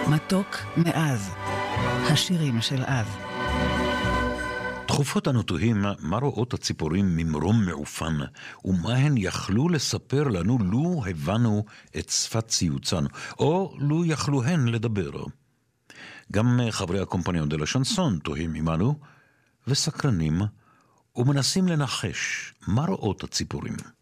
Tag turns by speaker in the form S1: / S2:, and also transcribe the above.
S1: מתוק מאז, השירים של אז.
S2: תכופות אנו תוהים מה רואות הציפורים ממרום מעופן, ומה הן יכלו לספר לנו לו הבנו את שפת ציוצן, או לו יכלו הן לדבר. גם חברי הקומפניון דה לה שנסון תוהים עמנו, וסקרנים, ומנסים לנחש מה רואות הציפורים.